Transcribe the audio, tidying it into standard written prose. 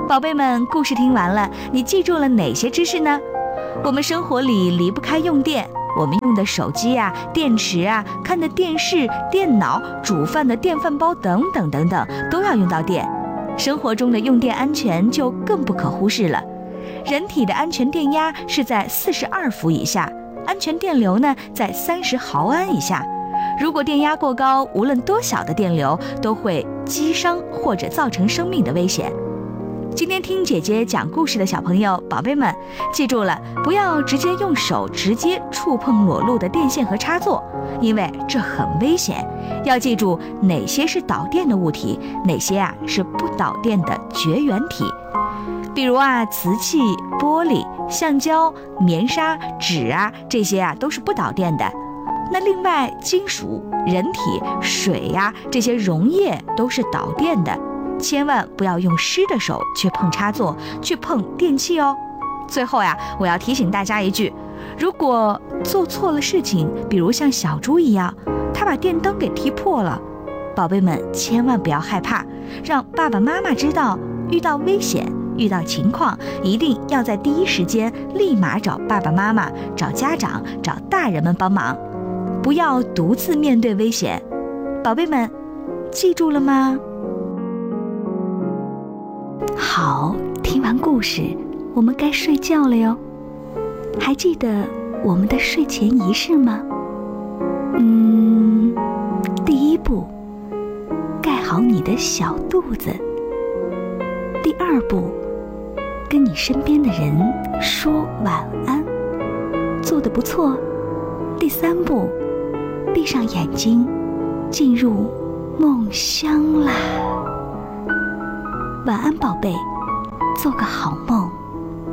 宝贝们，故事听完了，你记住了哪些知识呢？我们生活里离不开用电，我们用的手机啊、电池啊、看的电视、电脑、煮饭的电饭煲等等等等，都要用到电。生活中的用电安全就更不可忽视了。人体的安全电压是在42伏以下，安全电流呢在30毫安以下。如果电压过高，无论多小的电流都会击伤或者造成生命的危险。今天听姐姐讲故事的小朋友、宝贝们，记住了，不要直接用手直接触碰裸露的电线和插座，因为这很危险。要记住哪些是导电的物体，哪些是不导电的绝缘体。比如瓷器、玻璃、橡胶、棉纱、纸这些都是不导电的。那另外，金属、人体、水这些溶液都是导电的。千万不要用湿的手去碰插座，去碰电器哦。最后我要提醒大家一句，如果做错了事情，比如像小猪一样，他把电灯给踢破了，宝贝们千万不要害怕，让爸爸妈妈知道，遇到危险、遇到情况，一定要在第一时间立马找爸爸妈妈、找家长、找大人们帮忙，不要独自面对危险。宝贝们，记住了吗？好，听完故事，我们该睡觉了哟。还记得我们的睡前仪式吗？第一步，盖好你的小肚子。第二步，跟你身边的人说晚安，做得不错。第三步，闭上眼睛，进入梦乡啦。晚安，宝贝，做个好梦。